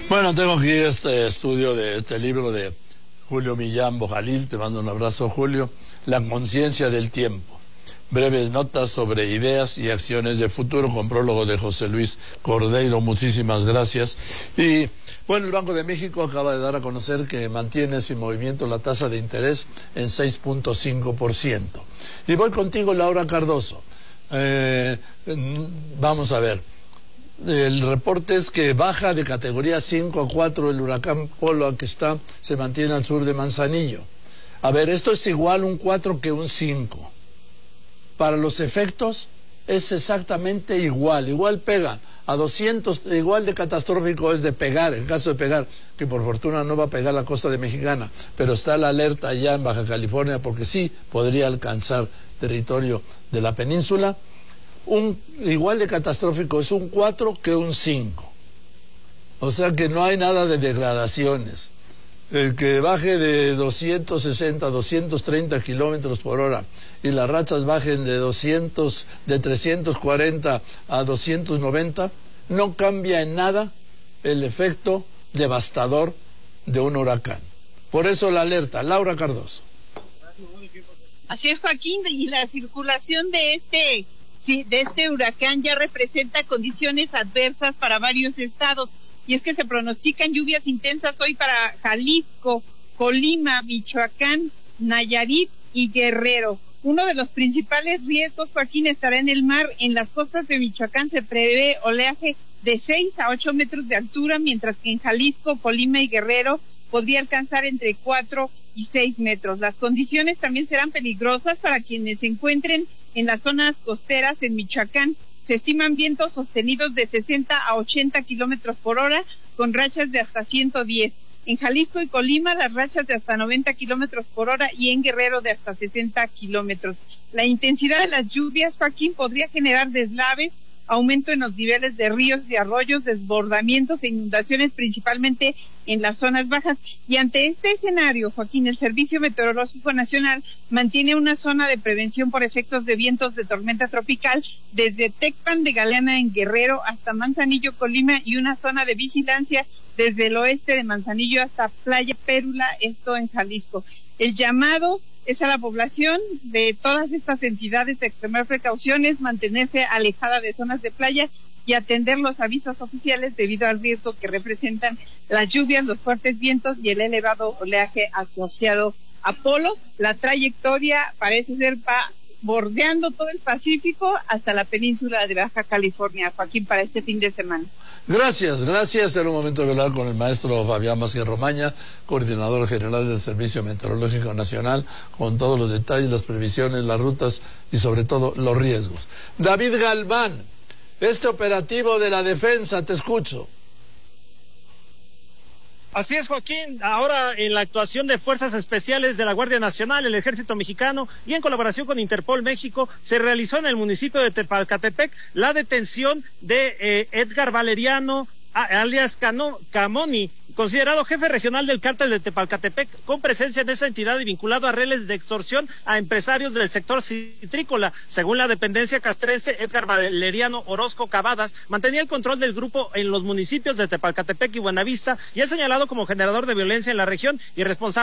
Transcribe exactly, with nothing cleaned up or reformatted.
Bueno, tengo aquí este estudio de este libro de Julio Millán Bojalil, te mando un abrazo, Julio, La conciencia del tiempo. Breves notas sobre ideas y acciones de futuro, con prólogo de José Luis Cordeiro. Muchísimas gracias. Y bueno, el Banco de México acaba de dar a conocer que mantiene sin movimiento la tasa de interés en seis punto cinco por ciento. Y voy contigo, Laura Cardoso. Eh, vamos a ver. El reporte es que baja de categoría cinco a cuatro el huracán Polo, que está, se mantiene al sur de Manzanillo. A ver, esto es igual un cuatro que un cinco. Para los efectos es exactamente igual, igual pega a doscientos, igual de catastrófico es de pegar, en caso de pegar, que por fortuna no va a pegar la costa de Mexicana, pero está la alerta allá en Baja California porque sí podría alcanzar territorio de la península. Un, igual de catastrófico es un cuatro que un cinco. O sea que no hay nada de degradaciones. El que baje de doscientos sesenta a doscientos treinta kilómetros por hora y las rachas bajen de doscientos, de trescientos cuarenta a doscientos noventa, no cambia en nada el efecto devastador de un huracán. Por eso la alerta. Laura Cardoso. Así es, Joaquín, y la circulación de este, sí, de este huracán ya representa condiciones adversas para varios estados. Y es que se pronostican lluvias intensas hoy para Jalisco, Colima, Michoacán, Nayarit y Guerrero. Uno de los principales riesgos, Joaquín, estará en el mar. En las costas de Michoacán se prevé oleaje de seis a ocho metros de altura, mientras que en Jalisco, Colima y Guerrero podría alcanzar entre cuatro y seis metros. Las condiciones también serán peligrosas para quienes se encuentren en las zonas costeras en Michoacán. Se estiman vientos sostenidos de sesenta a ochenta kilómetros por hora, con rachas de hasta ciento diez. En Jalisco y Colima, las rachas de hasta noventa kilómetros por hora, y en Guerrero de hasta sesenta kilómetros. La intensidad de las lluvias, Joaquín, podría generar deslaves, aumento en los niveles de ríos y arroyos, desbordamientos e inundaciones, principalmente en las zonas bajas. Y ante este escenario, Joaquín, el Servicio Meteorológico Nacional mantiene una zona de prevención por efectos de vientos de tormenta tropical desde Tecpan de Galeana en Guerrero hasta Manzanillo, Colima, y una zona de vigilancia desde el oeste de Manzanillo hasta Playa Pérula, esto en Jalisco. El llamado es a la población de todas estas entidades a extremar precauciones, mantenerse alejada de zonas de playa y atender los avisos oficiales debido al riesgo que representan las lluvias, los fuertes vientos y el elevado oleaje asociado a Polo. La trayectoria parece ser va bordeando todo el Pacífico hasta la península de Baja California, Joaquín, para este fin de semana. Gracias, gracias. Era un momento de hablar con el maestro Fabián Vázquez Romaña, coordinador general del Servicio Meteorológico Nacional, con todos los detalles, las previsiones, las rutas y sobre todo los riesgos. David Galván, este operativo de la defensa, te escucho. Así es, Joaquín. Ahora, en la actuación de Fuerzas Especiales de la Guardia Nacional, el Ejército Mexicano y en colaboración con Interpol México, se realizó en el municipio de Tepalcatepec la detención de eh, Edgar Valeriano, alias Cano, Camoni, considerado jefe regional del cártel de Tepalcatepec, con presencia en esa entidad y vinculado a redes de extorsión a empresarios del sector citrícola. Según la dependencia castrense, Edgar Valeriano Orozco Cavadas mantenía el control del grupo en los municipios de Tepalcatepec y Buenavista y es señalado como generador de violencia en la región y responsable